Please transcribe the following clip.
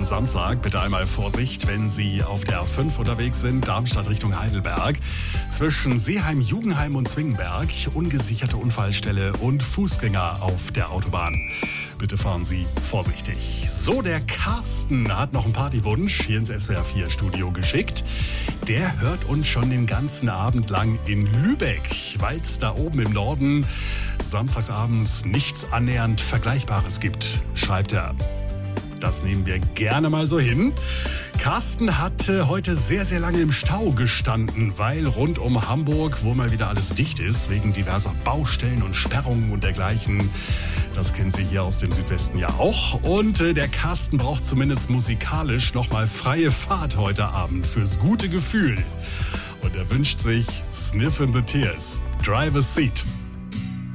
am Samstag. Bitte einmal Vorsicht, wenn Sie auf der A5 unterwegs sind, Darmstadt Richtung Heidelberg. Zwischen Seeheim, Jugenheim und Zwingenberg, ungesicherte Unfallstelle und Fußgänger auf der Autobahn. Bitte fahren Sie vorsichtig. So, der Carsten hat noch einen Partywunsch hier ins SWR 4 Studio geschickt. Der hört uns schon den ganzen Abend lang in Lübeck, weil es da oben im Norden samstagsabends nichts annähernd Vergleichbares gibt, schreibt er. Das nehmen wir gerne mal so hin. Carsten hat heute sehr, sehr lange im Stau gestanden, weil rund um Hamburg wohl mal wieder alles dicht ist, wegen diverser Baustellen und Sperrungen und dergleichen. Das kennen Sie hier aus dem Südwesten ja auch. Und der Carsten braucht zumindest musikalisch nochmal freie Fahrt heute Abend fürs gute Gefühl. Und er wünscht sich Sniff in the Tears, Driver's Seat.